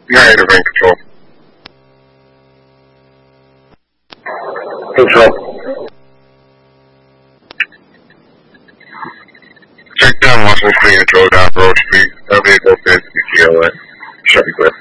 United Rain Control. Control. Check down Washington Street, Control down Road Street. Vehicle says CCLA. Should be clear.